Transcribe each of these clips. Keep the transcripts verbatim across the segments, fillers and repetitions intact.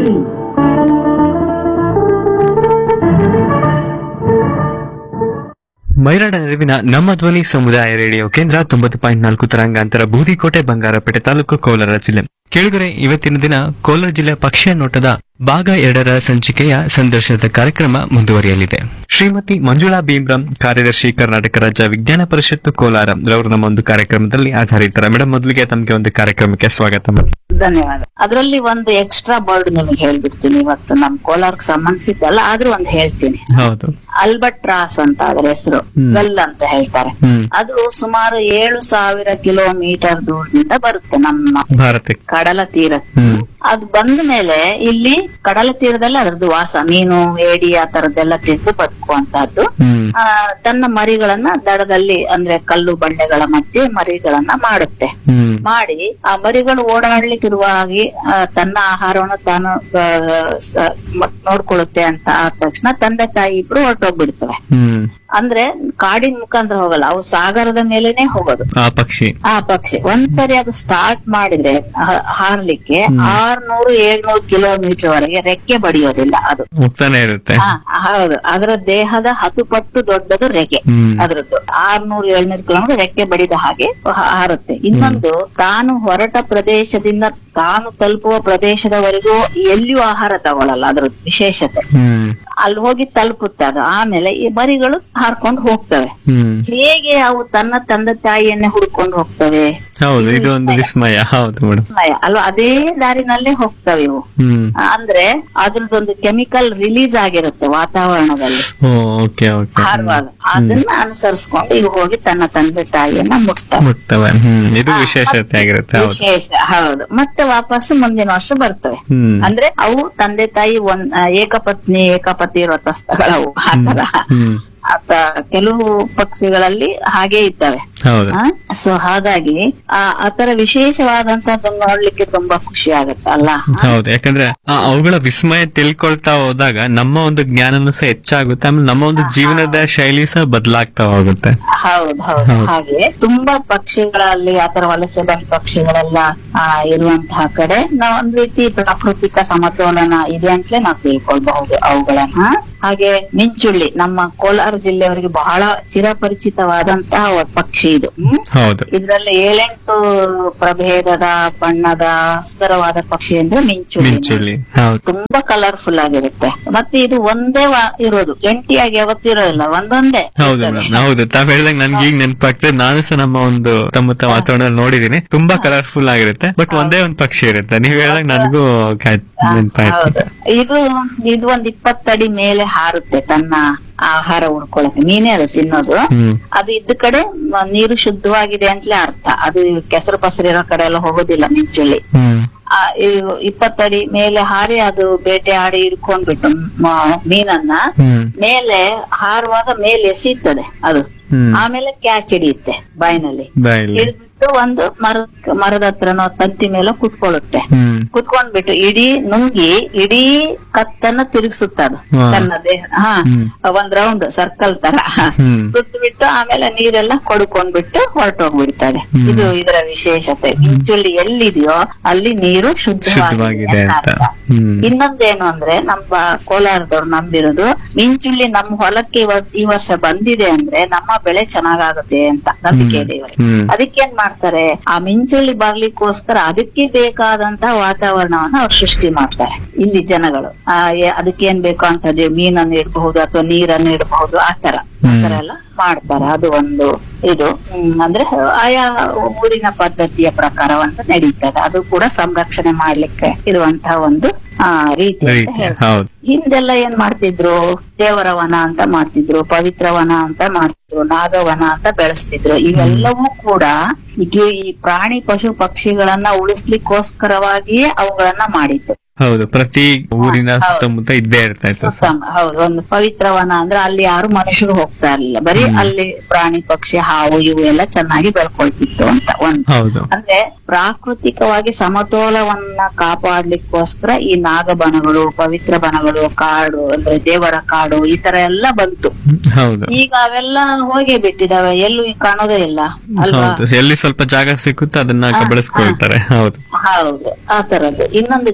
ಮೈರಾಡ ನೆರವಿನ ನಮ್ಮ ಧ್ವನಿ ಸಮುದಾಯ ರೇಡಿಯೋ ಕೇಂದ್ರ ತೊಂಬತ್ತು ಪಾಯಿಂಟ್ ನಾಲ್ಕು ತರಂಗಾಂತರ ಬೂದಿಕೋಟೆ ಬಂಗಾರಪೇಟೆ ತಾಲೂಕು ಕೋಲಾರ ಜಿಲ್ಲೆ. ಕೇಳಿದರೆ ಇವತ್ತಿನ ದಿನ ಕೋಲಾರ ಜಿಲ್ಲೆ ಪಕ್ಷಿಯ ನೋಟದ ಭಾಗ ಎರಡರ ಸಂಚಿಕೆಯ ಸಂದರ್ಶನದ ಕಾರ್ಯಕ್ರಮ ಮುಂದುವರಿಯಲಿದೆ. ಶ್ರೀಮತಿ ಮಂಜುಳಾ ಭೀಮ್ರಾಮ್, ಕಾರ್ಯದರ್ಶಿ ಕರ್ನಾಟಕ ರಾಜ್ಯ ವಿಜ್ಞಾನ ಪರಿಷತ್ತು ಕೋಲಾರ ರವರು ನಮ್ಮ ಒಂದು ಕಾರ್ಯಕ್ರಮದಲ್ಲಿ ಹಾಜರಿದ್ದಾರೆ. ಮೇಡಮ್, ಮೊದಲಿಗೆ ತಮಗೆ ಒಂದು ಕಾರ್ಯಕ್ರಮಕ್ಕೆ ಸ್ವಾಗತ. ಧನ್ಯವಾದ. ಅದರಲ್ಲಿ ಒಂದು ಎಕ್ಸ್ಟ್ರಾ ಬರ್ಡ್ ನಿಮಗೆ ಹೇಳ್ಬಿಡ್ತೀನಿ. ಇವತ್ತು ನಮ್ ಕೋಲಾರಕ್ಕೆ ಸಂಬಂಧಿಸಿದ್ದಲ್ಲ, ಆದ್ರೂ ಒಂದು ಹೇಳ್ತೀನಿ. ಹೌದು, ಅಲ್ಬಟ್ರಾಸ್ ಅಂತ ಅದರ ಹೆಸರು, ಗಲ್ ಅಂತ ಹೇಳ್ತಾರೆ. ಅದು ಸುಮಾರು ಏಳು ಸಾವಿರ ಕಿಲೋಮೀಟರ್ ದೂರದಿಂದ ಬರುತ್ತೆ ನಮ್ಮ ಭಾರತಕ್ಕೆ, ಕಡಲ ತೀರ. ಅದು ಬಂದ ಮೇಲೆ ಇಲ್ಲಿ ಕಡಲ ತೀರದಲ್ಲಿ ಅದರದ್ದು ವಾಸ, ಮೀನು, ಏಡಿ ಆ ತರದ್ದೆಲ್ಲ ತಿಂದು ಬದುಕುವಂತಹದ್ದು. ಆ ತನ್ನ ಮರಿಗಳನ್ನ ದಡದಲ್ಲಿ, ಅಂದ್ರೆ ಕಲ್ಲು ಬಂಡೆಗಳ ಮಧ್ಯೆ ಮರಿಗಳನ್ನ ಮಾಡುತ್ತೆ. ಮಾಡಿ ಆ ಮರಿಗಳು ಓಡಾಡ್ಲಿಕ್ಕಿರುವ ಹಾಗೆ ತನ್ನ ಆಹಾರವನ್ನು ತಾನು ನೋಡ್ಕೊಳ್ಳುತ್ತೆ ಅಂತ ಆದ ತಕ್ಷಣ ತಂದೆ ತಾಯಿ ಇಬ್ರು ಹೊರಟೋಗ್ಬಿಡ್ತವೆ. ಅಂದ್ರೆ ಕಾಡಿನ ಮುಖಾಂತರ ಹೋಗಲ್ಲ, ಅವು ಸಾಗರದ ಮೇಲೆನೆ ಹೋಗೋದು. ಆ ಪಕ್ಷಿ ಆ ಪಕ್ಷಿ ಒಂದ್ಸರಿ ಅದು ಸ್ಟಾರ್ಟ್ ಮಾಡಿದ್ರೆ ಹಾರ್ಲಿಕ್ಕೆ ಆರ್ನೂರು ಏಳ್ನೂರು ಕಿಲೋಮೀಟರ್ ವರೆಗೆ ರೆಕ್ಕೆ ಬಡಿಯೋದಿಲ್ಲ, ಅದು ಹೋಗ್ತಾನೆ ಇರುತ್ತೆ. ಹೌದು, ಅದರ ದೇಹದ ಹತ್ತು ಪಟ್ಟು ದೊಡ್ಡದು ರೆಕ್ಕೆ ಅದ್ರದ್ದು. ಆರ್ನೂರು ಏಳ್ನೂರು ಕಿಲೋಮೀಟರ್ ರೆಕ್ಕೆ ಬಡಿದ ಹಾಗೆ ಹಾರುತ್ತೆ. ಇನ್ನೊಂದು, ತಾನು ಹೊರಟ ಪ್ರದೇಶದಿಂದ ತಾನು ತಲುಪುವ ಪ್ರದೇಶದವರೆಗೂ ಎಲ್ಲಿಯೂ ಆಹಾರ ತಗೊಳ್ಳಲ್ಲ, ಅದ್ರ ವಿಶೇಷತೆ. ಅಲ್ಲಿ ಹೋಗಿ ತಲುಪುತ್ತೆ ಅದು. ಆಮೇಲೆ ಈ ಮರಿಗಳು ಹಾರ್ಕೊಂಡು ಹೋಗ್ತವೆ. ಹೇಗೆ ಅವು ತನ್ನ ತಂದೆ ತಾಯಿಯನ್ನೇ ಹುಡ್ಕೊಂಡು ಹೋಗ್ತವೆ? ಹೌದು, ಇದು ಒಂದು ವಿಸ್ಮಯ. ಹೌದು ವಿಸ್ಮಯ ಅಲ್ವಾ? ಅದೇ ದಾರಿನಲ್ಲೇ ಹೋಗ್ತವೆ ಇವು. ಅಂದ್ರೆ ಅದ್ರದ್ದೊಂದು ಕೆಮಿಕಲ್ ರಿಲೀಸ್ ಆಗಿರುತ್ತೆ ವಾತಾವರಣದಲ್ಲಿ ಹಾರುವಾಗ. ಅದನ್ನ ಅನುಸರಿಸ್ಕೊಂಡು ಇವು ಹೋಗಿ ತನ್ನ ತಂದೆ ತಾಯಿಯನ್ನ ಮುಟ್ತವೆ. ಇದು ವಿಶೇಷತೆ ಆಗಿರುತ್ತೆ. ವಿಶೇಷ. ಹೌದು. ಮತ್ತೆ ವಾಪಸ್ ಮುಂದಿನ ವರ್ಷ ಬರ್ತವೆ. ಅಂದ್ರೆ ಅವು ತಂದೆ ತಾಯಿ ಒಂದ್ ಏಕಪತ್ನಿ ಏಕಪತಿ ವ್ರತಸ್ಥಗಳವು ಆತರ. ಕೆಲವು ಪಕ್ಷಿಗಳಲ್ಲಿ ಹಾಗೆ ಇದ್ದಾವೆ. ಸೊ ಹಾಗಾಗಿ ಆ ಆತರ ವಿಶೇಷವಾದಂತದ್ದನ್ನು ನೋಡ್ಲಿಕ್ಕೆ ತುಂಬಾ ಖುಷಿ ಆಗತ್ತೆ ಅಲ್ಲ? ಹೌದು, ಯಾಕಂದ್ರೆ ಅವುಗಳ ವಿಸ್ಮಯ ತಿಳ್ಕೊಳ್ತಾ ಹೋದಾಗ ನಮ್ಮ ಒಂದು ಜ್ಞಾನನು ಸಹ ಹೆಚ್ಚಾಗುತ್ತೆ, ಆಮೇಲೆ ನಮ್ಮ ಒಂದು ಜೀವನದ ಶೈಲಿ ಸಹ ಬದಲಾಗ್ತಾ ಹೋಗುತ್ತೆ. ಹೌದು ಹೌದು. ಹಾಗೆ ತುಂಬಾ ಪಕ್ಷಿಗಳಲ್ಲಿ ಆತರ ವಲಸೆ ಬಂದ ಪಕ್ಷಿಗಳೆಲ್ಲ ಆ ಇರುವಂತಹ ಕಡೆ ನಾವು ಒಂದ್ ರೀತಿ ಪ್ರಾಕೃತಿಕ ಸಮತೋಲನ ಇದೆ ಅಂತಲೇ ನಾವು ತಿಳ್ಕೊಳ್ಬಹುದು ಅವುಗಳನ್ನ. ಹಾಗೆ ಮಿಂಚುಳ್ಳಿ ನಮ್ಮ ಕೋಲಾರ ಜಿಲ್ಲೆಯವರಿಗೆ ಬಹಳ ಚಿರಪರಿಚಿತವಾದಂತಹ ಪಕ್ಷಿ ಇದು. ಇದ್ರಲ್ಲಿ ಏಳೆಂಟು ಪ್ರಭೇದದ ಬಣ್ಣದ ಸುಂದರವಾದ ಪಕ್ಷಿ ಅಂದ್ರೆ ಮಿಂಚುಳ್ಳಿ. ತುಂಬಾ ಕಲರ್ಫುಲ್ ಆಗಿರುತ್ತೆ. ಮತ್ತೆ ಇದು ಒಂದೇ ಇರೋದು, ಜಂಟಿಯಾಗಿ ಯಾವತ್ತಿರೋದಿಲ್ಲ, ಒಂದೊಂದೇ. ಹೌದು, ತಾವ್ ಹೇಳ್ದಂಗ್ ನನ್ಗೆ ಈಗ ನೆನಪಾಗ್ತದೆ. ನಾನು ಸಹ ನಮ್ಮ ಒಂದು ತಮ್ಮ ವಾತಾವರಣ ನೋಡಿದೀನಿ, ತುಂಬಾ ಕಲರ್ಫುಲ್ ಆಗಿರುತ್ತೆ. ಬಟ್ ಒಂದೇ ಒಂದ್ ಪಕ್ಷಿ ಇರುತ್ತೆ. ನೀವ್ ಹೇಳ್ದಂಗ್ ನನಗೂ ನೆನಪಾಯ್ತು. ಇದು ಇದು ಒಂದ್ ಇಪ್ಪತ್ತಡಿ ಮೇಲೆ ಹಾರುತ್ತೆ ತನ್ನ ಆಹಾರ ಉಳ್ಕೊಳಕ್ಕೆ. ಮೀನೇ ಅದು ತಿನ್ನೋದು. ಅದು ಇದ್ದ ಕಡೆ ನೀರು ಶುದ್ಧವಾಗಿದೆ ಅಂತಲೇ ಅರ್ಥ. ಅದು ಕೆಸರು ಪಸರು ಇರೋ ಕಡೆ ಎಲ್ಲ ಹೋಗೋದಿಲ್ಲ ಮಿಂಚುಳ್ಳಿ. ಇಪ್ಪತ್ತಡಿ ಮೇಲೆ ಹಾರಿ ಅದು ಬೇಟೆ ಆಡಿ ಹಿಡ್ಕೊಂಡ್ಬಿಟ್ಟು ಮೀನನ್ನ ಮೇಲೆ ಹಾರುವಾಗ ಮೇಲೆ ಎಸೀತದೆ ಅದು. ಆಮೇಲೆ ಕ್ಯಾಚ್ ಹಿಡಿಯುತ್ತೆ ಬಾಯಿನಲ್ಲಿ. ಹಿಡಿದ್ಬಿಟ್ಟು ಒಂದು ಮರ ಮರದ ಹತ್ರನೋ ತಂತಿ ಮೇಲೆ ಕುತ್ಕೊಳ್ಳುತ್ತೆ. ಕುತ್ಕೊಂಡ್ಬಿಟ್ಟು ಇಡೀ ನುಂಗಿ ಇಡೀ ಕತ್ತನ್ನ ತಿರುಗಿಸುತ್ತ ಅದು ತನ್ನ ದೇಹ. ಹಾ, ಒಂದ್ ರೌಂಡ್ ಸರ್ಕಲ್ ತರ ಸುತ್ತಬಿಟ್ಟು ಆಮೇಲೆ ನೀರೆಲ್ಲ ಕೊಡ್ಕೊಂಡ್ಬಿಟ್ಟು ಹೊರಟೋಗ್ಬಿಡ್ತದೆ. ಇದು ಇದರ ವಿಶೇಷತೆ. ಮಿಂಚುಳ್ಳಿ ಎಲ್ಲಿದೆಯೋ ಅಲ್ಲಿ ನೀರು ಶುದ್ಧವಾಗಿದೆ. ಇನ್ನೊಂದೇನು ಅಂದ್ರೆ ನಮ್ಮ ಕೋಲಾರದವ್ರು ನಂಬಿರೋದು, ಮಿಂಚುಳ್ಳಿ ನಮ್ಮ ಹೊಲಕ್ಕೆ ಈ ವರ್ಷ ಬಂದಿದೆ ಅಂದ್ರೆ ನಮ್ಮ ಬೆಳೆ ಚೆನ್ನಾಗಾಗುತ್ತೆ ಅಂತ ನಂಬಿಕೆ ಇದೆ ಇವರಿಗೆ. ಅದಕ್ಕೇನ್ ಮಾಡ್ತಾರೆ, ಆ ಮಿಂಚುಳ್ಳಿ ಬರ್ಲಿಕ್ಕೋಸ್ಕರ ಅದಕ್ಕೆ ಬೇಕಾದಂತಹ ವಾತಾವರಣವನ್ನ ಅವ್ರು ಸೃಷ್ಟಿ ಮಾಡ್ತಾರೆ ಇಲ್ಲಿ ಜನಗಳು. ಆ ಅದಕ್ಕೇನ್ ಬೇಕು ಅಂತದ್ದು ಮೀನನ್ನು ಇಡಬಹುದು ಅಥವಾ ನೀರನ್ನು ಇಡಬಹುದು, ಆತರ ಆತರ ಎಲ್ಲ ಮಾಡ್ತಾರೆ. ಅದು ಒಂದು ಇದು ಅಂದ್ರೆ ಆಯಾ ಊರಿನ ಪದ್ಧತಿಯ ಪ್ರಕಾರವಂತ ನಡೀತದೆ. ಅದು ಕೂಡ ಸಂರಕ್ಷಣೆ ಮಾಡ್ಲಿಕ್ಕೆ ಇರುವಂತಹ ಒಂದು ಆ ರೀತಿ ಅಂತ ಹೇಳ್ತಾರೆ. ಹಿಂದೆಲ್ಲ ಏನ್ ಮಾಡ್ತಿದ್ರು, ದೇವರ ವನ ಅಂತ ಮಾಡ್ತಿದ್ರು, ಪವಿತ್ರ ವನ ಅಂತ ಮಾಡ್ತಿದ್ರು, ನಾಗವನ ಅಂತ ಬೆಳೆಸ್ತಿದ್ರು. ಇವೆಲ್ಲವೂ ಕೂಡ ಈಗ ಈ ಪ್ರಾಣಿ ಪಶು ಪಕ್ಷಿಗಳನ್ನ ಉಳಿಸ್ಲಿಕ್ಕೋಸ್ಕರವಾಗಿಯೇ ಅವುಗಳನ್ನ ಮಾಡಿತ್ತು. ಹೌದು, ಪ್ರತಿ ಊರಿನ ಸುತ್ತಮುತ್ತ ಇದ್ದೇ ಇರ್ತಾ ಇತ್ತು. ಹೌದು, ಒಂದು ಪವಿತ್ರವನ ಅಂದ್ರೆ ಅಲ್ಲಿ ಯಾರು ಮನುಷ್ಯರು ಹೋಗ್ತಾ ಇರ್ಲಿಲ್ಲ, ಬರೀ ಅಲ್ಲಿ ಪ್ರಾಣಿ ಪಕ್ಷಿ ಹಾವು ಇವು ಎಲ್ಲ ಚೆನ್ನಾಗಿ ಬೆಳ್ಕೊಳ್ತಿತ್ತು ಅಂತ ಒಂದು. ಅಂದ್ರೆ ಪ್ರಾಕೃತಿಕವಾಗಿ ಸಮತೋಲವನ್ನ ಕಾಪಾಡ್ಲಿಕ್ಕೋಸ್ಕರ ಈ ನಾಗಬನಗಳು, ಪವಿತ್ರ ಬನಗಳು, ಕಾಡು ಅಂದ್ರೆ ದೇವರ ಕಾಡು ಈ ತರ ಎಲ್ಲ ಬಂತು. ಈಗ ಅವೆಲ್ಲ ಹೋಗೇ ಬಿಟ್ಟಿದಾವೆ, ಎಲ್ಲೂ ಕಾಣೋದೇ ಇಲ್ಲ ಅಲ್ವಾ? ಎಲ್ಲಿ ಸ್ವಲ್ಪ ಜಾಗ ಸಿಕ್ಕುತ್ತೆ ಅದನ್ನ ಬಳಸ್ಕೊಳ್ತಾರೆ. ಹೌದು ಹೌದು, ಆ ತರದ್ದು. ಇನ್ನೊಂದು ಜೌಗು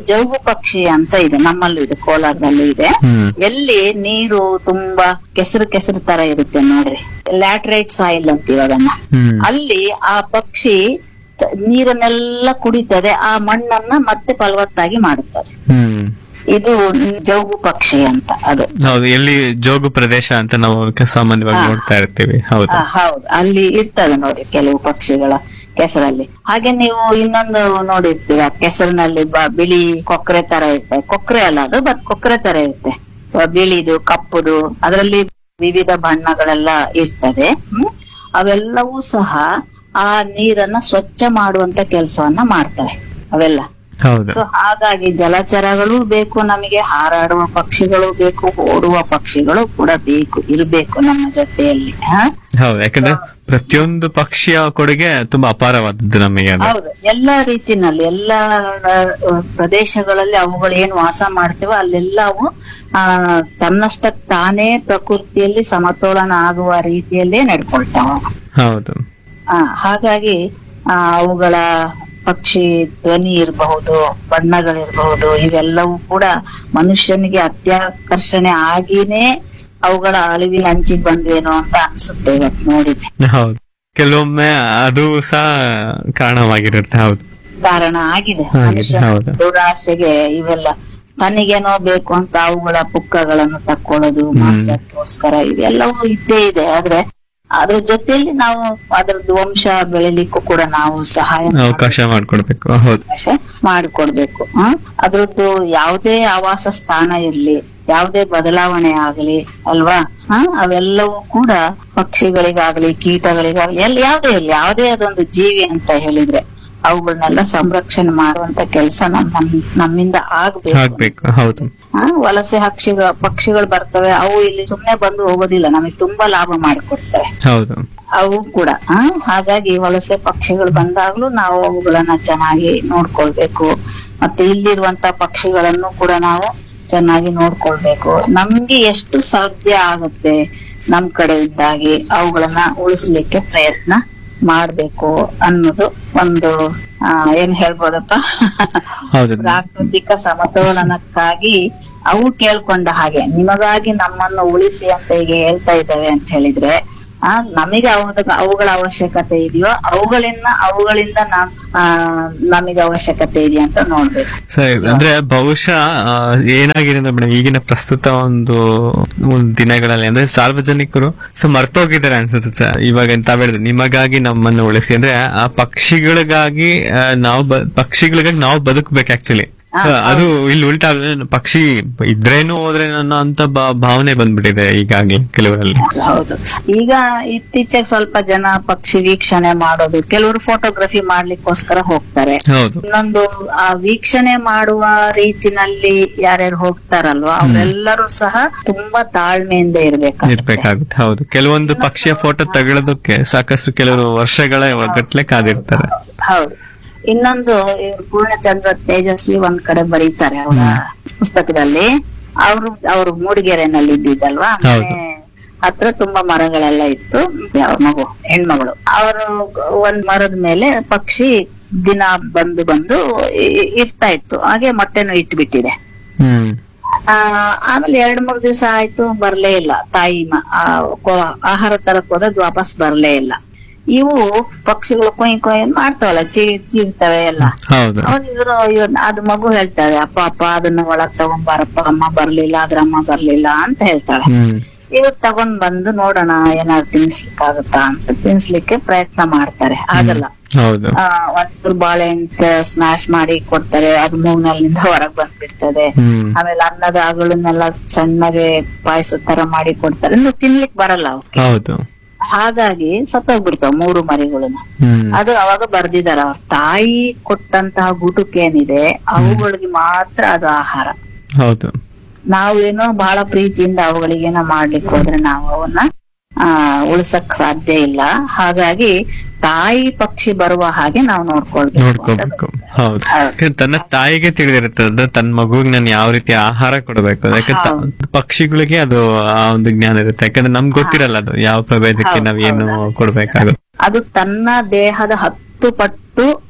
ಪಕ್ಷಿ ಅಂತ ಇದೆ, ನಮ್ಮಲ್ಲೂ ಇದೆ, ಕೋಲಾರದಲ್ಲೂ ಇದೆ. ಹ್ಮ್ ಎಲ್ಲಿ ನೀರು ತುಂಬಾ ಕೆಸರು ಕೆಸರು ತರ ಇರುತ್ತೆ ನೋಡ್ರಿ, ಲ್ಯಾಟ್ರೈಟ್ ಸಾಯಿಲ್ ಅಂತೀವಿ ಅದನ್ನ. ಹ್ಮ್ ಅಲ್ಲಿ ಆ ಪಕ್ಷಿ ತ- ನೀರನ್ನೆಲ್ಲ ಕುಡಿತದೆ, ಆ ಮಣ್ಣನ್ನ ಮತ್ತೆ ಫಲವತ್ತಾಗಿ ಮಾಡುತ್ತದೆ. ಹ್ಮ್ ಇದು ಜೌಗು ಪಕ್ಷಿ ಅಂತ ಅದು. ಹೌದು, ಎಲ್ಲಿ ಜೋಗು ಪ್ರದೇಶ ಅಂತ ನಾವು ಸಾಮಾನ್ಯವಾಗಿ ಹಾ. ನೋಡ್ತಾ ಇರ್ತೀವಿ. ಹೌದು. ಆ, ಹೌದು, ಅಲ್ಲಿ ಇರ್ತದೆ ನೋಡಿ ಕೆಲವು ಪಕ್ಷಿಗಳ ಕೆಸರಲ್ಲಿ. ಹಾಗೆ ನೀವು ಇನ್ನೊಂದು ನೋಡಿರ್ತೀರ, ಕೆಸರಿನಲ್ಲಿ ಬ- ಬಿಳಿ ಕೊಕ್ಕರೆ ತರ ಇರ್ತದೆ. ಕೊಕ್ಕರೆ ಅಲ್ಲ ಅದು, ಬಟ್ ಕೊಕ್ಕರೆ ತರ ಇರುತ್ತೆ, ಬಿಳಿದು ಕಪ್ಪುದು, ಅದರಲ್ಲಿ ವಿವಿಧ ಬಣ್ಣಗಳೆಲ್ಲ ಇರ್ತದೆ. ಹ್ಮ್ ಅವೆಲ್ಲವೂ ಸಹ ಆ ನೀರನ್ನ ಸ್ವಚ್ಛ ಮಾಡುವಂತ ಕೆಲಸವನ್ನ ಮಾಡ್ತವೆ ಅವೆಲ್ಲ. ಹೌದು. ಸೊ ಹಾಗಾಗಿ ಜಲಚರಗಳು ಬೇಕು ನಮಗೆ, ಹಾರಾಡುವ ಪಕ್ಷಿಗಳು ಬೇಕು, ಓಡುವ ಪಕ್ಷಿಗಳು ಕೂಡ ಬೇಕು, ಇರಬೇಕು ನಮ್ಮ ಜೊತೆಯಲ್ಲಿ. ಹ? ಹೌದು, ಯಾಕಂದ್ರೆ ಪ್ರತಿಯೊಂದು ಪಕ್ಷಿಯ ಕೊಡುಗೆ ತುಂಬಾ ಅಪಾರವಾದದ್ದು ನಮಗೆ ಅದು. ಹೌದು, ಎಲ್ಲಾ ರೀತಿನಲ್ಲಿ ಎಲ್ಲಾ ಆ, ಪ್ರದೇಶಗಳಲ್ಲಿ ಅವುಗಳು ಏನ್ ವಾಸ ಮಾಡ್ತೇವೆ ಅಲ್ಲೆಲ್ಲ ಅವು ಆ ತನ್ನಷ್ಟಕ್ ತಾನೇ ಪ್ರಕೃತಿಯಲ್ಲಿ ಸಮತೋಲನ ಆಗುವ ರೀತಿಯಲ್ಲೇ ನಡ್ಕೊಳ್ತಾವ. ಹೌದು. ಆ ಹಾಗಾಗಿ ಆ ಅವುಗಳ ಪಕ್ಷಿ ಧ್ವನಿ ಇರಬಹುದು, ಬಣ್ಣಗಳಿರಬಹುದು, ಇವೆಲ್ಲವೂ ಕೂಡ ಮನುಷ್ಯನಿಗೆ ಅತ್ಯಾಕರ್ಷಣೆ ಆಗಿನೇ ಅವುಗಳ ಅಳಿವಿನ ಅಂಚಿಗೆ ಬಂದ್ವೇನೋ ಅಂತ ಅನ್ಸುತ್ತೆ ಇವತ್ತು ನೋಡಿದ್ರೆ. ಹೌದು, ಕೆಲವೊಮ್ಮೆ ಅದು ಸಹ ಕಾರಣವಾಗಿರುತ್ತೆ. ಹೌದು. ಕಾರಣ ಆಗಿದೆ ಹಾಗೆ, ಮನುಷ್ಯನ ಹೌದು. ದುರಾಸೆಗೆ ಇವೆಲ್ಲ. ತನಗೇನೋ ಬೇಕು ಅಂತ ಅವುಗಳ ಪುಕ್ಕಗಳನ್ನು ತಕ್ಕೊಳ್ಳೋದು ಹ್ಮ್. ಮಾಂಸಕ್ಕೋಸ್ಕರ, ಇವೆಲ್ಲವೂ ಇದ್ದೇ ಇದೆ. ಆದ್ರೆ ಅದ್ರ ಜೊತೆಯಲ್ಲಿ ನಾವು ಅದ್ರದ್ದು ವಂಶ ಬೆಳಿಲಿಕ್ಕೂ ಕೂಡ ನಾವು ಸಹಾಯ ಅವಕಾಶ ಮಾಡ್ಕೊಡ್ಬೇಕು. ಹೌದು. ಅವಕಾಶ ಮಾಡಿಕೊಡ್ಬೇಕು. ಹ್ಮ್ ಅದ್ರದ್ದು ಯಾವುದೇ ಆವಾಸ ಸ್ಥಾನ ಇರ್ಲಿ, ಯಾವುದೇ ಬದಲಾವಣೆ ಆಗ್ಲಿ ಅಲ್ವಾ, ಹ ಅವೆಲ್ಲವೂ ಕೂಡ ಪಕ್ಷಿಗಳಿಗಾಗ್ಲಿ ಕೀಟಗಳಿಗಾಗ್ಲಿ ಎಲ್ಲಿ ಯಾವುದೇ ಇರ್ಲಿ, ಯಾವುದೇ ಅದೊಂದು ಜೀವಿ ಅಂತ ಹೇಳಿದ್ರೆ ಅವುಗಳನ್ನೆಲ್ಲ ಸಂರಕ್ಷಣೆ ಮಾಡುವಂತ ಕೆಲಸ ನಮ್ಮ ನಮ್ಮಿಂದ ಆಗ್ಬೇಕು. ಆಗ್ಬೇಕು. ಹೌದು. ಹ ವಲಸೆ ಹಕ್ಷಿಗಳು ಪಕ್ಷಿಗಳು ಬರ್ತವೆ, ಅವು ಇಲ್ಲಿ ಸುಮ್ನೆ ಬಂದು ಹೋಗೋದಿಲ್ಲ, ನಮಗೆ ತುಂಬಾ ಲಾಭ ಮಾಡಿಕೊಡ್ತವೆ ಹೌದು. ಅವು ಕೂಡ. ಹ ಹಾಗಾಗಿ ವಲಸೆ ಪಕ್ಷಿಗಳು ಬಂದಾಗ್ಲೂ ನಾವು ಅವುಗಳನ್ನ ಚೆನ್ನಾಗಿ ನೋಡ್ಕೊಳ್ಬೇಕು. ಮತ್ತೆ ಇಲ್ಲಿರುವಂತ ಪಕ್ಷಿಗಳನ್ನು ಕೂಡ ನಾವು ಚೆನ್ನಾಗಿ ನೋಡ್ಕೊಳ್ಬೇಕು. ನಮ್ಗೆ ಎಷ್ಟು ಸಾಧ್ಯ ಆಗುತ್ತೆ ನಮ್ ಕಡೆ ಇದ್ದಾಗಿ ಅವುಗಳನ್ನ ಉಳಿಸ್ಲಿಕ್ಕೆ ಪ್ರಯತ್ನ ಮಾಡ್ಬೇಕು ಅನ್ನೋದು ಒಂದು ಆ ಏನ್ ಹೇಳ್ಬೋದಪ್ಪ, ಹೌದು. ಪ್ರಾಕೃತಿಕ ಸಮತೋಲನಕ್ಕಾಗಿ ಅವು ಕೇಳ್ಕೊಂಡ ಹಾಗೆ ನಿಮಗಾಗಿ ನಮ್ಮನ್ನು ಉಳಿಸಿ ಅಂತ ಈಗ ಹೇಳ್ತಾ ಇದ್ದಾವೆ ಅಂತ ಹೇಳಿದ್ರೆ, ಆ ನಮಗೆ ಅವಾಗ ಅವುಗಳ ಅವಶ್ಯಕತೆ ಇದೆಯೋ ಅವುಗಳಿಂದ ಅವುಗಳಿಂದ ನಾವ್ ಆ ನಮಗೆ ಅವಶ್ಯಕತೆ ಇದೆಯಾ ಅಂತ ನೋಡ್ಬೇಕು. ಸರಿ, ಅಂದ್ರೆ ಬಹುಶಃ ಆ, ಏನಾಗಿದೆ ಅಂದ್ರೆ ಮೇಡಮ್, ಈಗಿನ ಪ್ರಸ್ತುತ ಒಂದು ಒಂದು ದಿನಗಳಲ್ಲಿ ಅಂದ್ರೆ ಸಾರ್ವಜನಿಕರು ಸೊ ಮರ್ತೋಗಿದ್ದಾರೆ ಅನ್ಸುತ್ತೆ ಸರ್. ಇವಾಗ ತಾವ್ ಹೇಳಿದ್ರೆ ನಿಮಗಾಗಿ ನಮ್ಮನ್ನು ಉಳಿಸಿ ಅಂದ್ರೆ ಆ ಪಕ್ಷಿಗಳಿಗಾಗಿ ಆ, ನಾವು ಬ- ಪಕ್ಷಿಗಳಿಗಾಗಿ ನಾವು ಬದುಕ್ಬೇಕು ಆಕ್ಚುಲಿ. ಅದು ಇಲ್ಲಿ ಉಲ್ಟಾ ಪಕ್ಷಿ ಇದ್ರೇನು ಹೋದ್ರೆ ನನ್ನ ಅಂತ ಭಾ- ಭಾವನೆ ಬಂದ್ಬಿಟ್ಟಿದೆ ಈಗಾಗ್ಲೇ ಕೆಲವರಲ್ಲಿ. ಹೌದು, ಈಗ ಇತ್ತೀಚೆಗೆ ಸ್ವಲ್ಪ ಜನ ಪಕ್ಷಿ ವೀಕ್ಷಣೆ ಮಾಡೋದು, ಕೆಲವರು ಫೋಟೋಗ್ರಫಿ ಮಾಡ್ಲಿಕ್ಕೋಸ್ಕರ ಹೋಗ್ತಾರೆ. ಹೌದು. ಇನ್ನೊಂದು ಆ ವೀಕ್ಷಣೆ ಮಾಡುವ ರೀತಿನಲ್ಲಿ ಯಾರ್ಯಾರು ಹೋಗ್ತಾರಲ್ವಾ ಅವರೆಲ್ಲರೂ ಸಹ ತುಂಬಾ ತಾಳ್ಮೆಯಿಂದ ಇರ್ಬೇಕು. ಇರ್ಬೇಕಾಗುತ್ತೆ. ಹೌದು, ಕೆಲವೊಂದು ಪಕ್ಷಿಯ ಫೋಟೋ ತಗೊಳ್ಳೋದಕ್ಕೆ ಸಾಕಷ್ಟು ಕೆಲವರು ವರ್ಷಗಳ ಗಟ್ಲೆ ಕಾದಿರ್ತಾರೆ. ಹೌದು. ಇನ್ನೊಂದು ಇವ್ರು ಪೂರ್ಣಚಂದ್ರ ತೇಜಸ್ವಿ ಒಂದ್ ಕಡೆ ಬರೀತಾರೆ ಅವರ ಪುಸ್ತಕದಲ್ಲಿ, ಅವರು ಅವರು ಮೂಡಿಗೆರೆನಲ್ಲಿ ಇದ್ದಿದ್ದಲ್ವಾ, ಹೌದು. ಮನೆ ಹತ್ರ ತುಂಬಾ ಮರಗಳೆಲ್ಲ ಇತ್ತು. ಅವ್ರ ಮಗು ಹೆಣ್ಮಗಳು ಅವರು ಒಂದ್ ಮರದ ಮೇಲೆ ಪಕ್ಷಿ ದಿನ ಬಂದು ಬಂದು ಇ- ಇರ್ತಾ ಇತ್ತು. ಹಾಗೆ ಮೊಟ್ಟೆನೂ ಇಟ್ಬಿಟ್ಟಿದೆ. ಹ್ಮ್ ಆ ಆಮೇಲೆ ಎರಡ್ ಮೂರ್ ದಿವಸ ಆಯ್ತು, ಬರ್ಲೇ ಇಲ್ಲ ತಾಯಿ. ಮ- ಆ, ಕೊ- ಆಹಾರ ತರಕ್ ಹೋದದ್ ವಾಪಸ್ ಬರ್ಲೇ ಇಲ್ಲ. ಇವು ಪಕ್ಷಿಗಳು ಕೊಯ್ ಕೊಯ್ ಮಾಡ್ತಾವಲ್ಲ, ಚೀರ್ ಚೀರ್ತವೆ ಎಲ್ಲ. ಹೌದು. ಅವಾಗ ಇವರು ಅದು ಮಗು ಹೇಳ್ತಾಳೆ, ಅಪ್ಪ ಅಪ್ಪ ಅದನ್ನ ಒಳಗ್ ತಗೊಂಬಾರಪ್ಪ, ಅಮ್ಮ ಬರ್ಲಿಲ್ಲ, ಅದ್ರ ಅಮ್ಮ ಬರ್ಲಿಲ್ಲ ಅಂತ ಹೇಳ್ತಾಳೆ. ಹ್ಮ್ ಇವ್ರು ತಗೊಂಡ್ ಬಂದು ನೋಡೋಣ ಏನಾದ್ರು ತಿನ್ಸ್ಲಿಕ್ಕೆ ಆಗುತ್ತಾ ಅಂತ ತಿನ್ಸ್ಲಿಕ್ಕೆ ಪ್ರಯತ್ನ ಮಾಡ್ತಾರೆ. ಆಗಲ್ಲ. ಹೌದು. ಆ ಒಂಚೂರು ಬಾಳೆಹಣ್ಣು ಸ್ಮ್ಯಾಶ್ ಮಾಡಿ ಕೊಡ್ತಾರೆ, ಅದು ಮೂಗ್ನಲ್ಲಿಂದ ಹೊರಗ್ ಬಂದ್ಬಿಡ್ತದೆ. ಹ್ಮ್ ಆಮೇಲೆ ಅನ್ನದ ಅಗಳನ್ನೆಲ್ಲ ಸಣ್ಣಗೆ ಪಾಯಸ ತರ ಮಾಡಿ ಕೊಡ್ತಾರೆ, ಇನ್ನು ತಿನ್ಲಿಕ್ ಬರಲ್ಲ ಅವಕ್ಕೆ. ಹೌದು. ಹಾಗಾಗಿ ಸತ್ತೋಗ್ಬಿಡ್ತಾವ ಮೂರು ಮರಿಗಳನ್ನ. ಹ್ಮ್ ಅದು ಅವಾಗ ಬರ್ದಿದಾರ, ಅವ್ರ ತಾಯಿ ಕೊಟ್ಟಂತಹ ಗುಟುಕೇನಿದೆ ಅವುಗಳಿಗೆ ಮಾತ್ರ ಅದು ಆಹಾರ. ಹೌದು. ನಾವೇನೋ ಬಹಳ ಪ್ರೀತಿಯಿಂದ ಅವುಗಳಿಗೇನೋ ಮಾಡ್ಲಿಕ್ಕೆ ಹೋದ್ರೆ ನಾವು ಅವನ್ನ ಆ ಉಳಿಸಕ್ ಸಾಧ್ಯ ಇಲ್ಲ. ಹಾಗಾಗಿ ತಾಯಿ ಪಕ್ಷಿ ಬರುವ ಹಾಗೆ ನಾವು ನೋಡ್ಕೊಳ್ಬೇಕು ಅಂತ ನೋಡ್ಕೋಬೇಕು. ಹೌದು. ಹೌದು. ಯಾಕಂದ್ರೆ ತನ್ನ ತಾಯಿಗೆ ತಿಳಿದಿರುತ್ತೆ ಅದು ತನ್ನ ಮಗುವಿಗೆ ನಾನು ಯಾವ ರೀತಿ ಆಹಾರ ಕೊಡಬೇಕು. ಯಾಕಂದ್ರೆ ತ- ಪಕ್ಷಿಗಳಿಗೆ ಅದು ಆ ಒಂದು ಜ್ಞಾನ ಇರುತ್ತೆ. ಯಾಕಂದ್ರೆ ನಮ್ಗೆ ಗೊತ್ತಿರಲ್ಲ ಅದು ಯಾವ ಪ್ರಭೇದಕ್ಕೆ ಹೌದು, ನಾವ್ ಏನು ಹೌದು. ಕೊಡ್ಬೇಕಾಗುತ್ತೆ. ಅದು ತನ್ನ ದೇಹದ ಹತ್ತು ಪಟ್ಟು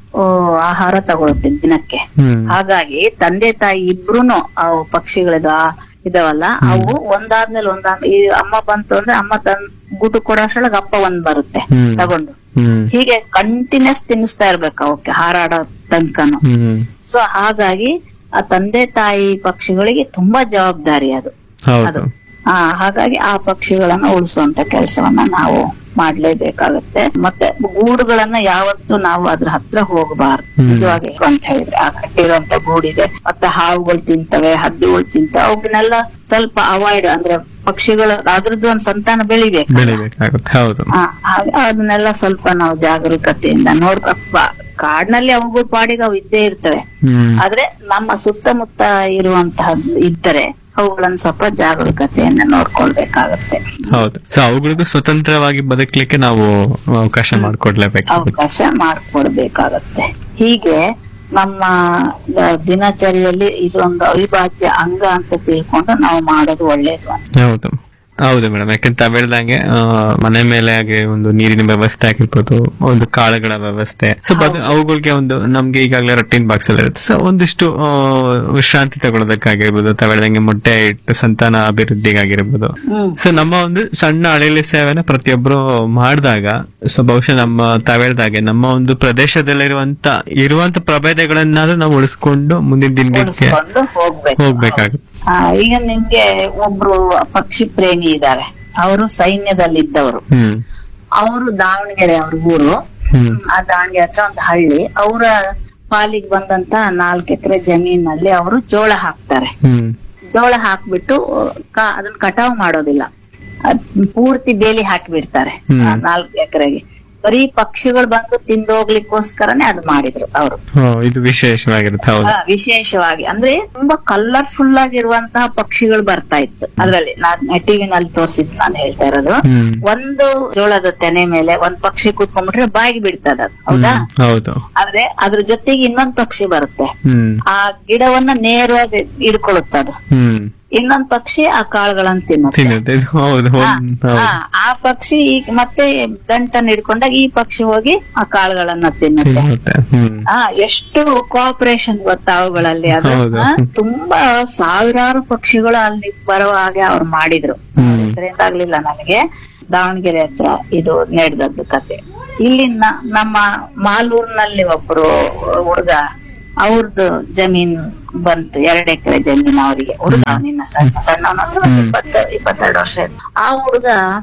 ಆ, ಆಹಾರ ತಗೊಳುತ್ತೆ ದಿನಕ್ಕೆ. ಹ್ಮ್ ಹಾಗಾಗಿ ತಂದೆ ತಾಯಿ ಇಬ್ರುನು ಅವು ಪಕ್ಷಿಗಳಿದ ಇದಾವಲ್ಲ, ಅವು ಒಂದಾದ್ಮೇಲೆ ಒಂದಾದ್ಮೇಲೆ ಈ ಅಮ್ಮ ಬಂತು ಅಂದ್ರೆ ಅಮ್ಮ ತನ್ ಗೂಟು ಕೊಡೋಷ್ರೊಳಗೆ ಅಪ್ಪ ಒಂದ್ ಬರುತ್ತೆ ಹ್ಮ್. ತಗೊಂಡು. ಹ್ಮ್ ಹೀಗೆ ಕಂಟಿನ್ಯೂಸ್ ತಿನ್ನಿಸ್ತಾ ಇರ್ಬೇಕು ಅವಕ್ಕೆ ಹಾರಾಡೋ ತನಕನು. ಹ್ಮ್ ಸೊ ಹಾಗಾಗಿ ಆ ತಂದೆ ತಾಯಿ ಪಕ್ಷಿಗಳಿಗೆ ತುಂಬಾ ಜವಾಬ್ದಾರಿ ಅದು. ಹೌದು. ಅದು ಆ ಹಾಗಾಗಿ ಆ ಪಕ್ಷಿಗಳನ್ನ ಉಳಿಸುವಂತ ಕೆಲಸವನ್ನ ನಾವು ಮಾಡ್ಲೇಬೇಕಾಗತ್ತೆ. ಮತ್ತೆ ಗೂಡುಗಳನ್ನ ಯಾವತ್ತೂ ನಾವು ಅದ್ರ ಹತ್ರ ಹೋಗಬಾರ್ದು. ಹ್ಮ್. ನಿಜವಾಗಿ ಅಂತ ಹೇಳಿದ್ರೆ ಆ ಕಟ್ಟಿರುವಂತ ಗೂಡಿದೆ, ಮತ್ತೆ ಹಾವುಗಳು ತಿಂತವೆ, ಹದ್ದುಗಳು ತಿಂತವೆ, ಅವನ್ನೆಲ್ಲ ಸ್ವಲ್ಪ ಅವಾಯ್ಡ್ ಅಂದ್ರೆ ಪಕ್ಷಿಗಳು ಅದ್ರದ್ದು ಒಂದ್ ಸಂತಾನ ಬೆಳಿಬೇಕು. ಬೆಳಿಬೇಕಾಗುತ್ತೆ. ಹೌದು. ಆ, ಹಾಗೆ ಅದನ್ನೆಲ್ಲ ಸ್ವಲ್ಪ ನಾವು ಜಾಗರೂಕತೆಯಿಂದ ನೋಡ್ಕಪ್ಪ. ಕಾಡಿನಲ್ಲಿ ಅವುಗಳ ಪಾಡಿಗೆ ಅವು ಇದ್ದೇ ಇರ್ತವೆ, ಹ್ಮ್ ಆದ್ರೆ ನಮ್ಮ ಸುತ್ತಮುತ್ತ ಇರುವಂತಹ ಇದ್ದರೆ ಅವುಗಳನ್ನ ಸ್ವಲ್ಪ ಜಾಗರೂಕತೆಯನ್ನ ನೋಡ್ಕೊಳ್ಬೇಕಾಗತ್ತೆ. ಹೌದು. ಸೊ ಅವುಗಳಿಗೂ ಸ್ವತಂತ್ರವಾಗಿ ಬದುಕಲಿಕ್ಕೆ ನಾವು ಅವಕಾಶ ಮಾಡಿಕೊಡ್ಲೇಬೇಕು. ಅವಕಾಶ ಮಾಡ್ಕೊಡ್ಬೇಕಾಗತ್ತೆ. ಹೀಗೆ ನಮ್ಮ ದ- ದಿನಚರಿಯಲ್ಲಿ ಇದೊಂದು ಅವಿಭಾಜ್ಯ ಅಂಗ ಅಂತ ತಿಳ್ಕೊಂಡು ನಾವು ಮಾಡೋದು ಒಳ್ಳೇದು ಅಂತ. ಹೌದು ಹೌದು ಮೇಡಮ್. ಯಾಕಂತ ತಾವ್ ಹೇಳ್ದಂಗೆ ಆ, ಮನೆ ಮೇಲೆ ಹಾಗೆ ಒಂದು ನೀರಿನ ವ್ಯವಸ್ಥೆ ಆಗಿರ್ಬೋದು, ಒಂದು ಕಾಳುಗಳ ವ್ಯವಸ್ಥೆ. ಸೊ ಅವುಗಳಿಗೆ ಒಂದು ನಮ್ಗೆ ಈಗಾಗಲೇ ರೊಟ್ಟಿನ ಬಾಕ್ಸ್ ಎಲ್ಲ ಇರುತ್ತೆ. ಸೊ ಒಂದಿಷ್ಟು ಆ, ವಿಶ್ರಾಂತಿ ತಗೊಳ್ಳೋದಕ್ಕಾಗಿರ್ಬೋದು, ತಾವ್ ಹೇಳ್ದಂಗೆ ಮೊಟ್ಟೆ ಇಟ್ಟು ಸಂತಾನ ಅಭಿವೃದ್ಧಿಗಾಗಿರ್ಬೋದು. ಹ್ಮ್ ಸೊ ನಮ್ಮ ಒಂದು ಸಣ್ಣ ಅಳಿಲಿ ಸೇವೆನ ಪ್ರತಿಯೊಬ್ರು ಮಾಡಿದಾಗ, ಸೊ ಬಹುಶಃ ನಮ್ಮ ತಾವ್ ಹೇಳ್ದಾಗೆ ನಮ್ಮ ಒಂದು ಪ್ರದೇಶದಲ್ಲಿರುವಂತ ಇರುವಂತ ಪ್ರಭೇದಗಳನ್ನಾದ್ರೂ ನಾವು ಉಳಿಸ್ಕೊಂಡು ಮುಂದಿನ ದಿನಕ್ಕೆ ಉಳಿಸ್ಕೊಂಡು ಹೋಗ್ಬೇಕು. ಹೋಗ್ಬೇಕಾಗುತ್ತೆ. ಆ, ಈಗ ನಿಮ್ಗೆ ಒಬ್ರು ಪಕ್ಷಿ ಪ್ರೇಮಿ ಇದ್ದಾರೆ, ಅವರು ಸೈನ್ಯದಲ್ಲಿದ್ದವರು. ಹ್ಮ್ ಅವರು ದಾವಣಗೆರೆ ಅವ್ರ ಊರು. ಹ್ಮ್ ಆ ದಾವಣಗೆರೆ ಹತ್ರ ಒಂದು ಹಳ್ಳಿ. ಅವರ ಪಾಲಿಗೆ ಬಂದಂತ ನಾಲ್ಕು ಎಕರೆ ಜಮೀನಲ್ಲಿ ಅವರು ಜೋಳ ಹಾಕ್ತಾರೆ. ಹ್ಮ್ ಜೋಳ ಹಾಕ್ಬಿಟ್ಟು ಕ- ಅದನ್ನ ಕಟಾವ್ ಮಾಡೋದಿಲ್ಲ, ಅದ್ ಪೂರ್ತಿ ಬೇಲಿ ಹಾಕಿಬಿಡ್ತಾರೆ ಹ್ಮ್. ನಾಲ್ಕು ಎಕರೆಗೆ. ಬರೀ ಪಕ್ಷಿಗಳು ಬಂದು ತಿಂದೋಗ್ಲಿಕ್ಕೋಸ್ಕರನೇ ಅದು ಮಾಡಿದ್ರು ಅವರು. ಓ, ಇದು ವಿಶೇಷವಾಗಿರುತ್ತೆ. ಹೌದು. ವಿಶೇಷವಾಗಿ ಅಂದ್ರೆ ತುಂಬಾ ಕಲರ್ಫುಲ್ ಆಗಿರುವಂತಹ ಪಕ್ಷಿಗಳು ಬರ್ತಾ ಇತ್ತು ಅದ್ರಲ್ಲಿ. ನಾನ್ ಟಿವಿನಲ್ಲಿ ತೋರಿಸಿದ್ ನಾನು ಹೇಳ್ತಾ ಇರೋದು. ಹ್ಮ್ ಒಂದು ಜೋಳದ ತೆನೆ ಮೇಲೆ ಒಂದ್ ಪಕ್ಷಿ ಕೂತ್ಕೊಂಡ್ಬಿಟ್ರೆ ಬಾಯಿಗೆ ಬಿಡ್ತದ ಅದು, ಹೌದಾ? ಹ್ಮ್. ಹೌದು. ಆದ್ರೆ ಅದ್ರ ಜೊತೆಗೆ ಇನ್ನೊಂದ್ ಪಕ್ಷಿ ಬರುತ್ತೆ, ಹ್ಮ್ ಆ ಗಿಡವನ್ನ ನೇರವಾಗಿ ಹಿಡ್ಕೊಳ್ಳುತ್ತದು. ಹ್ಮ್ ಇನ್ನೊಂದ್ ಪಕ್ಷಿ ಆ ಕಾಳುಗಳನ್ನ ತಿನ್ನುತ್ತೆ. ತಿನ್ನುತ್ತೆ. ಇದು ಹೌದು. ಹಾ, ಒಂದ್- ಹೌದು. ಹಾ, ಆ ಪಕ್ಷಿ ಈಗ ಮತ್ತೆ ದಂಟನ್ನ ಹಿಡ್ಕೊಂಡಾಗ ಈ ಪಕ್ಷಿ ಹೋಗಿ ಆ ಕಾಳುಗಳನ್ನ ತಿನ್ನುತ್ತೆ. ತಿನ್ನುತ್ತೆ. ಹ್ಮ್ ಹಾ, ಎಷ್ಟು ಕೋಆಪರೇಷನ್ ಗೊತ್ತಾ ಅವುಗಳಲ್ಲಿ. ಅದು ಹೌದು. ಹಾ, ತುಂಬಾ ಸಾವಿರಾರು ಪಕ್ಷಿಗಳು ಅಲ್ಲಿ ಬರೋ ಹಾಗೆ ಅವ್ರು ಮಾಡಿದ್ರು. ಹ್ಮ್. ಹೆಸರೇನಾಗ್ಲಿಲ್ಲ ನನಗೆ. ದಾವಣಗೆರೆ ಹತ್ರ ಇದು ನಡೆದದ್ದು ಕತೆ. ಇಲ್ಲಿ ನ- ನಮ್ಮ ಮಾಲೂರ್ನಲ್ಲಿ ಒಬ್ರು ಹುಡುಗ, ಅವ್ರದ್ದು ಜಮೀನ್ ಬಂತು, ಎರಡ್ ಎಕರೆ ಜಮೀನ್ ಅವರಿಗೆ. ಹುಡುಗ ನಿನ್ನ ಸಣ್ಣ ಸಣ್ಣವನಂದ್ರೆ ಒಂದ್ ಇಪ್ಪತ್ತು ಇಪ್ಪತ್ತೆರಡು ವರ್ಷ ಇತ್ತು. ಆ ಹುಡುಗ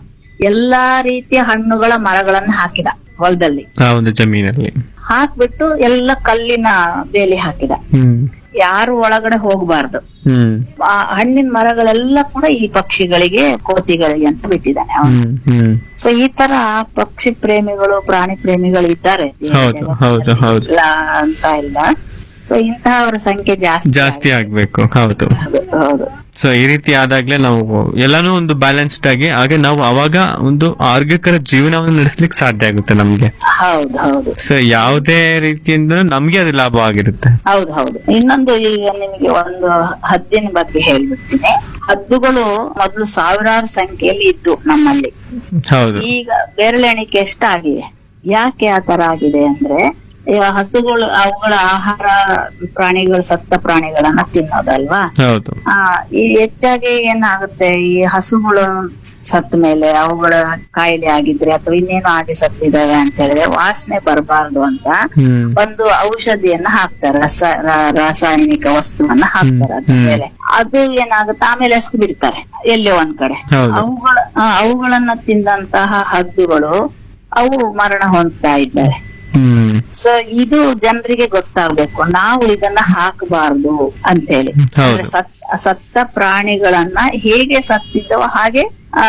ಎಲ್ಲಾ ರೀತಿಯ ಹಣ್ಣುಗಳ ಮರಗಳನ್ನ ಹಾಕಿದ ಹೊಲದಲ್ಲಿ. ಆ ಒಂದು ಜಮೀನಲ್ಲಿ ಹಾಕ್ಬಿಟ್ಟು ಎಲ್ಲ ಕಲ್ಲಿನ ಬೇಲಿ ಹಾಕಿದ. ಹ್ಮ್ ಯಾರು ಒಳಗಡೆ ಹೋಗ್ಬಾರ್ದು. ಹ್ಮ್ ಆ ಹಣ್ಣಿನ ಮರಗಳೆಲ್ಲ ಕೂಡ ಈ ಪಕ್ಷಿಗಳಿಗೆ, ಕೋತಿಗಳಿಗೆ ಅಂತ ಬಿಟ್ಟಿದ್ದಾನೆ ಅವನು. ಹ್ಮ್ ಹ್ಮ್ ಸೊ ಈ ತರ ಪಕ್ಷಿ ಪ್ರೇಮಿಗಳು, ಪ್ರಾಣಿ ಪ್ರೇಮಿಗಳು ಇದ್ದಾರೆ ಹೌದು, ಹೌದು, ಹೌದು. ಇಲ್ಲ ಅಂತ ಇಲ್ಲ. ಸೊ ಇಂತಹವರ ಸಂಖ್ಯೆ ಜಾಸ್ತಿ ಜಾಸ್ತಿ ಆಗ್ಬೇಕು. ಹೌದು. ಹೌದು, ಹೌದು. ಸೊ ಈ ರೀತಿ ಆದಾಗ್ಲೇ ನಾವು ಎಲ್ಲಾನು ಒಂದು ಬ್ಯಾಲೆನ್ಸ್ಡ್ ಆಗಿ, ಹಾಗೆ ನಾವು ಅವಾಗ ಒಂದು ಆರೋಗ್ಯಕರ ಜೀವನವನ್ನು ನಡೆಸ್ಲಿಕ್ಕೆ ಸಾಧ್ಯ ಆಗುತ್ತೆ ನಮ್ಗೆ. ಹೌದು, ಹೌದು, ಸೊ ಯಾವುದೇ ರೀತಿಯಿಂದ ನಮ್ಗೆ ಅದು ಲಾಭ ಆಗಿರುತ್ತೆ. ಹೌದು, ಹೌದು. ಇನ್ನೊಂದು, ಈಗ ನಿಮಗೆ ಒಂದು ಹದ್ದಿನ ಬಗ್ಗೆ ಹೇಳ್ಬಿಡ್ತೀನಿ. ಹದ್ದುಗಳು ಮೊದಲು ಸಾವಿರಾರು ಸಂಖ್ಯೆಯಲ್ಲಿ ಇದ್ದು ನಮ್ಮಲ್ಲಿ. ಹೌದು. ಈಗ ಬೆರಳೆಣಿಕೆ ಎಷ್ಟಾಗಿವೆ. ಯಾಕೆ ಆ ತರ ಆಗಿದೆ ಅಂದ್ರೆ, ಈಗ ಹಸುಗಳು ಅವುಗಳ ಆಹಾರ ಪ್ರಾಣಿಗಳು, ಸತ್ತ ಪ್ರಾಣಿಗಳನ್ನ ತಿನ್ನೋದಲ್ವಾ. ಹೌದು. ಆ ಈ ಹೆಚ್ಚಾಗಿ ಏನಾಗುತ್ತೆ, ಈ ಹಸುಗಳು ಸತ್ತ ಮೇಲೆ ಅವುಗಳ ಕಾಯಿಲೆ ಆಗಿದ್ರೆ ಅಥವಾ ಇನ್ನೇನು ಆಗಿ ಸತ್ತಿದಾವೆ ಅಂತ ಹೇಳಿದ್ರೆ ವಾಸನೆ ಬರಬಾರ್ದು ಅಂತ ಹ್ಮ್ ಒಂದು ಔಷಧಿಯನ್ನ ಹಾಕ್ತಾರೆ, ರಸ ರ- ರಾಸಾಯನಿಕ ವಸ್ತುವನ್ನ ಹಾಕ್ತಾರೆ ಅದ್ರ ಮೇಲೆ. ಅದು ಏನಾಗುತ್ತೆ, ಆಮೇಲೆ ಎಸ್ದು ಬಿಡ್ತಾರೆ ಎಲ್ಲೋ ಒಂದ್ ಕಡೆ. ಹೌದು. ಅವುಗಳ ಆ, ಅವುಗಳನ್ನ ತಿಂದಂತಹ ಹದ್ದುಗಳು ಅವು ಮರಣ ಹೊಂದ್ತಾ ಇದ್ದಾರೆ. ಹ್ಮ್ ಸೊ ಇದು ಜನರಿಗೆ ಗೊತ್ತಾಗ್ಬೇಕು, ನಾವು ಇದನ್ನ ಹಾಕಬಾರ್ದು ಅಂತೇಳಿ. ಹೌದು. ಅಂದ್ರೆ ಸತ್- ಸತ್ತ ಪ್ರಾಣಿಗಳನ್ನ ಹೇಗೆ ಸತ್ತಿದ್ದವೋ ಹಾಗೆ ಆ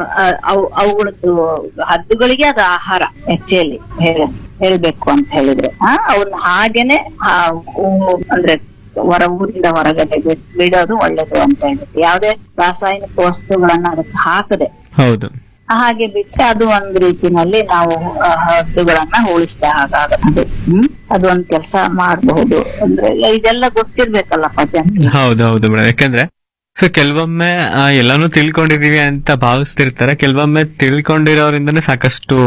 ಅವ್- ಅವುಗಳದ್ದು ಹದ್ದುಗಳಿಗೆ ಅದು ಆಹಾರ ಆಕ್ಚುಲಿ ಹೇಳ್ಬೇಕು ಅಂತ ಹೇಳಿದ್ರೆ. ಆ ಅವನ್ನ ಹಾಗೇನೆ ಆ, ಊ- ಅಂದ್ರೆ ಹೊರ ಊರಿಂದ ಹೊರಗಡೆ ಬಿಡ್- ಬಿಡೋದು ಒಳ್ಳೇದು ಅಂತ ಹೇಳ್ಬಿಟ್ಟು, ಯಾವ್ದೇ ರಾಸಾಯನಿಕ ವಸ್ತುಗಳನ್ನ ಅದಕ್ಕೆ ಹಾಕದೆ ಹೌದು. ಹಾಗೆ ಬಿಟ್ರೆ ಅದು ಒಂದ್ ರೀತಿನಲ್ಲಿ ನಾವು ಆ, ಹದ್ದುಗಳನ್ನ ಉಳಿಸಿದ ಹಾಗಾಗುತ್ತೆ. ಹ್ಮ್ ಅದು ಒಂದ್ ಕೆಲಸ ಮಾಡಬಹುದು. ಅಂದ್ರೆ ಇದೆಲ್ಲ ಗೊತ್ತಿರ್ಬೇಕಲ್ಲಪ್ಪ ಜನರಿಗೆ. ಹೌದು ಹೌದು ಮೇಡಮ್. ಯಾಕಂದ್ರೆ ಸೊ ಕೆಲವೊಮ್ಮೆ ಆ, ಎಲ್ಲಾನು ತಿಳ್ಕೊಂಡಿದೀವಿ ಅಂತ ಭಾವಿಸ್ತಿರ್ತಾರೆ, ಕೆಲವೊಮ್ಮೆ ತಿಳ್ಕೊಂಡಿರೋದ್ರಿಂದನೇ ಸಾಕಷ್ಟು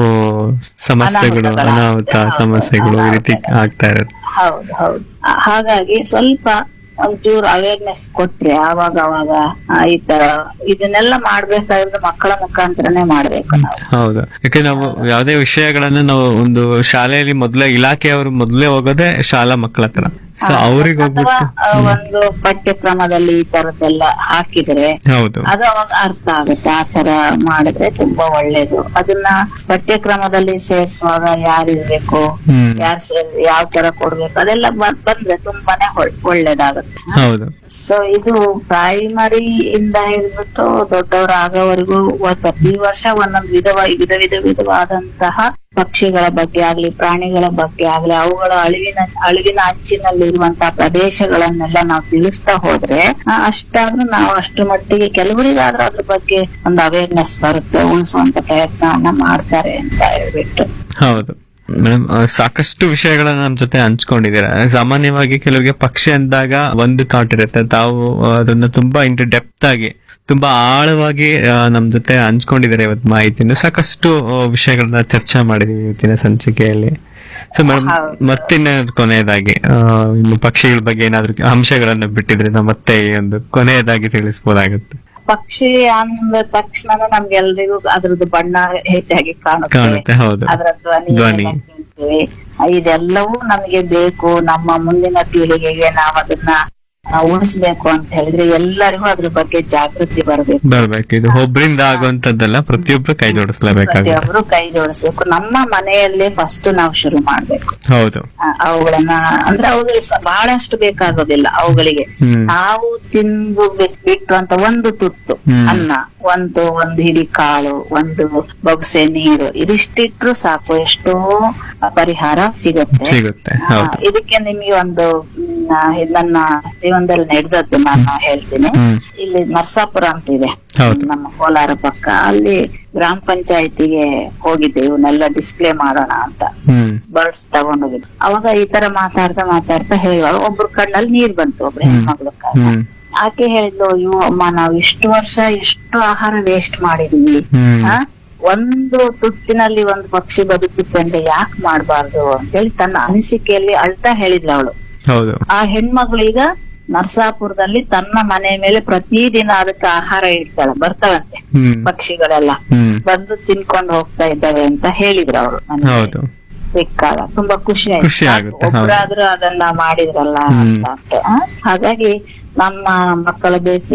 ಸಮಸ್ಯೆಗಳು, ಅನಾಹುತಗಳು ಅನಾಹುತ ಆಗುತ್ತೆ. ಸಮಸ್ಯೆಗಳು ಈ ರೀತಿ ಆಗ್ತಾ ಇರುತ್ತೆ. ಹೌದು ಹೌದು ಆ, ಹಾಗಾಗಿ ಸ್ವಲ್ಪ ಒಂಚೂರು ಅವೇರ್ನೆಸ್ ಕೊಟ್ರೆ ಆವಾಗ ಅವಾಗ ಆ, ಈ ತರ ಇದನ್ನೆಲ್ಲ ಮಾಡ್ಬೇಕಾದ್ರೆ ಮಕ್ಕಳ ಮುಖಾಂತರನೇ ಮಾಡ್ಬೇಕು ನಾವು. ಹೌದು, ಯಾಕೆ ನಾವು ಯಾವುದೇ ವಿಷಯಗಳನ್ನ ನಾವು ಒಂದು ಶಾಲೆಯಲ್ಲಿ ಮೊದ್ಲೇ ಇಲಾಖೆಯವರು ಮೊದ್ಲೇ ಹೋಗೋದೇ ಶಾಲಾ ಮಕ್ಕಳ ಹತ್ರ. ಸೊ ಅವ್ರಿಗೆ ಅಥವಾ ಹೋಗ್ಬಿಟ್ಟು ಆ, ಒಂದು ಪಠ್ಯಕ್ರಮದಲ್ಲಿ ಈ ತರದ್ದೆಲ್ಲ ಹಾಕಿದ್ರೆ ಹೌದು ಅದು ಅವಾಗ ಅರ್ಥ ಆಗುತ್ತೆ. ಆ ತರ ಮಾಡಿದ್ರೆ ತುಂಬಾ ಒಳ್ಳೇದು. ಅದನ್ನ ಪಠ್ಯಕ್ರಮದಲ್ಲಿ ಸೇರ್ಸುವಾಗ ಯಾರು ಇರ್ಬೇಕು, ಹ್ಮ್ ಯಾರು ಸೇರ್ ಯಾವ ತರ ಕೊಡ್ಬೇಕು ಅದೆಲ್ಲ ಬ- ಬಂದ್ರೆ ತುಂಬಾನೇ ಒಳ್- ಒಳ್ಳೇದಾಗುತ್ತೆ. ಹೌದು ಸೊ ಇದು ಪ್ರೈಮರಿ ಇಂದ ಹಿಡಿದ್ಬಿಟ್ಟು ದೊಡ್ಡವರ ಆಗೋವರೆಗೂ ಒ- ಪ್ರತಿ ವರ್ಷ ಒಂದೊಂದು ವಿಧವ ವಿಧ ವಿಧ ವಿಧವಾದಂತಹ ಪಕ್ಷಿಗಳ ಬಗ್ಗೆ ಆಗ್ಲಿ ಪ್ರಾಣಿಗಳ ಬಗ್ಗೆ ಆಗ್ಲಿ ಅವುಗಳ ಅಳಿವಿನ ಅಳಿವಿನ ಅಂಚಿನಲ್ಲಿರುವಂತಹ ಪ್ರದೇಶಗಳನ್ನೆಲ್ಲ ನಾವು ತಿಳಿಸ್ತಾ ಹೋದ್ರೆ ಆ, ಅಷ್ಟಾದ್ರೂ ನಾವು ಅಷ್ಟು ಮಟ್ಟಿಗೆ ಕೆಲವರಿಗಾದ್ರೂ ಅದ್ರ ಬಗ್ಗೆ ಒಂದು ಅವೇರ್ನೆಸ್ ಬರುತ್ತೆ, ಉಳಿಸುವಂತ ಪ್ರಯತ್ನವನ್ನ ಮಾಡ್ತಾರೆ ಅಂತ ಹೇಳ್ಬಿಟ್ಟು. ಹೌದು ಮೇಡಮ್, ಸಾಕಷ್ಟು ವಿಷಯಗಳನ್ನ ನಮ್ ಜೊತೆ ಹಂಚ್ಕೊಂಡಿದ್ದೀರಾ. ಸಾಮಾನ್ಯವಾಗಿ ಕೆಲವರಿಗೆ ಪಕ್ಷಿ ಅಂದಾಗ ಒಂದು ಥಾಟ್ ಇರುತ್ತೆ, ತಾವು ಅದನ್ನ ತುಂಬಾ ಇಂಟು ಡೆಪ್ತ್ ಆಗಿ ತುಂಬಾ ಆಳವಾಗಿ ಆ, ನಮ್ ಜೊತೆ ಹಂಚ್ಕೊಂಡಿದ್ದಾರೆ ಇವತ್ತು ಮಾಹಿತಿನ. ಸಾಕಷ್ಟು ಆ, ವಿಷಯಗಳನ್ನ ಚರ್ಚೆ ಮಾಡಿದೀವಿ ಇವತ್ತಿನ ಸಂಚಿಕೆಯಲ್ಲಿ. ಸೊ ಮೇಡಮ್, ಹೌದು. ಮತ್ತಿನ್ನೇನಾದ್ರು ಕೊನೆಯದಾಗಿ ಆ, ಇನ್ನು ಪಕ್ಷಿಗಳ ಬಗ್ಗೆ ಏನಾದ್ರು ಅಂಶಗಳನ್ನ ಬಿಟ್ಟಿದ್ರೆ ನಾವು ಮತ್ತೆ ಈ ಒಂದು ಕೊನೆಯದಾಗಿ ತಿಳಿಸ್ಬೋದಾಗುತ್ತೆ. ಪಕ್ಷಿ ಅಂದ ತಕ್ಷಣ ನಮ್ಗೆಲ್ರಿಗೂ ಅದ್ರದ್ದು ಬಣ್ಣ ಹೆಚ್ಚಾಗಿ ಕಾಣುತ್ತೆ, ಕಾಣುತ್ತೆ. ಹೌದು, ಅದರ ಧ್ವನಿ ಧ್ವನಿ. ಎಲ್ಲ ಕೇಳ್ತೀವಿ. ಇದೆಲ್ಲವೂ ನಮಗೆ ಬೇಕು. ನಮ್ಮ ಮುಂದಿನ ಪೀಳಿಗೆಗೆ ನಾವು ಅದನ್ನ ಆ, ಉಳಿಸ್ಬೇಕು ಅಂತ ಹೇಳಿದ್ರೆ ಎಲ್ಲರಿಗೂ ಅದ್ರ ಬಗ್ಗೆ ಜಾಗೃತಿ ಬರ್ಬೇಕು. ಬರ್ಬೇಕು. ಇದು ಒಬ್ರಿಂದ ಆಗುವಂತದ್ದಲ್ಲ, ಪ್ರತಿಯೊಬ್ರು ಕೈ ಜೋಡಿಸ್ಲೇಬೇಕಾಗುತ್ತೆ. ಪ್ರತಿಯೊಬ್ರು ಕೈ ಜೋಡಿಸ್ಬೇಕು. ನಮ್ಮ ಮನೆಯಲ್ಲೇ ಫಸ್ಟ್ ನಾವು ಶುರು ಮಾಡ್ಬೇಕು. ಹೌದು. ಆ, ಅವುಗಳನ್ನ ಅಂದ್ರೆ ಅವುಗಳಿಗೆ ಸ- ಬಹಳಷ್ಟು ಬೇಕಾಗೋದಿಲ್ಲ ಅವುಗಳಿಗೆ. ಹ್ಮ್ ನಾವು ತಿಂದು ಬಿಟ್- ಬಿಟ್ಟು ಅಂತ ಒಂದು ತುತ್ತು ಹ್ಮ್. ಅನ್ನ, ಒಂದು ಒಂದು ಹಿಡಿ ಕಾಳು, ಒಂದು ಬೊಗಸೆ ನೀರು, ಇದಿಷ್ಟಿಟ್ರು ಸಾಕು, ಎಷ್ಟೋ ಪರಿಹಾರ ಸಿಗುತ್ತೆ. ಸಿಗುತ್ತೆ. ಆ, ಹೌದು. ಇದಕ್ಕೆ ನಿಮಗೆ ಒಂದು ಮ್, ಇದು ನನ್ನ ಜೀವನದಲ್ಲಿ ನಡೆದದ್ದು ನಾನು ಹೇಳ್ತೀನಿ. ಹ್ಮ್ ಇಲ್ಲಿ ನರ್ಸಾಪುರ ಅಂತ ಇದೆ ಹೌದು. ನಮ್ಮ ಕೋಲಾರ ಪಕ್ಕ. ಅಲ್ಲಿ ಗ್ರಾಮ ಪಂಚಾಯತಿಗೆ ಹೋಗಿದ್ದೆ ಇವನ್ನೆಲ್ಲ ಡಿಸ್ಪ್ಲೇ ಮಾಡೋಣ ಅಂತ, ಹ್ಮ್ ಬರ್ಡ್ಸ್ ತಗೊಂಡೋಗಿದ್ದು. ಅವಾಗ ಈ ತರ ಮಾತಾಡ್ತಾ ಮಾತಾಡ್ತಾ ಹೇಳುವಾಗ ಒಬ್ರು ಕಣ್ಣಲ್ಲಿ ನೀರ್ ಬಂತು, ಒಬ್ರು ಹ್ಮ್. ಹೆಣ್ಮಗಳು ಕಣ್ಣ. ಹ್ಮ್ ಆಕೆ ಹೇಳಿದ್ಲು, ಅಯ್ಯೋ ಅಮ್ಮ, ನಾವ್ ಇಷ್ಟು ವರ್ಷ ಎಷ್ಟು ಆಹಾರ ವೇಸ್ಟ್ ಮಾಡಿದೀವಿ, ಹ್ಮ್ ಆ ಒಂದು ತುತ್ತಿನಲ್ಲಿ ಒಂದು ಪಕ್ಷಿ ಬದುಕುತ್ತೆ ಅಂದ್ರೆ ಯಾಕೆ ಮಾಡ್ಬಾರ್ದು ಅಂತೇಳಿ ತನ್ನ ಅನಿಸಿಕೆಯಲ್ಲಿ ಅಳ್ತಾ ಹೇಳಿದ್ಲು ಅವಳು. ಹೌದು. ಆ ಹೆಣ್ಮಗಳು ಈಗ ನರ್ಸಾಪುರದಲ್ಲಿ ತನ್ನ ಮನೆ ಮೇಲೆ ಪ್ರತಿದಿನ ಅದಕ್ಕೆ ಆಹಾರ ಇಡ್ತಾಳೆ, ಬರ್ತಾವಂತೆ ಹ್ಮ್ ಪಕ್ಷಿಗಳೆಲ್ಲ ಹ್ಮ್ ಬಂದು ತಿನ್ಕೊಂಡು ಹೋಗ್ತಾ ಇದ್ದಾವೆ ಅಂತ ಹೇಳಿದ್ರು ಅವರು. ಹೌದು. ಸಿಕ್ಕಾಗ ತುಂಬಾ ಖುಷಿ ಖುಷಿ ಆಯ್ತು, ಆಗುತ್ತೆ, ಹೌದು. ಒಬ್ರಾದ್ರೂ ಅದನ್ನ ಮಾಡಿದ್ರಲ್ಲ ಹ್ಮ್. ಅಂತ. ಆ, ಹಾಗಾಗಿ ನಮ್ಮ ಮಕ್ಕಳ ಬೇಸಿ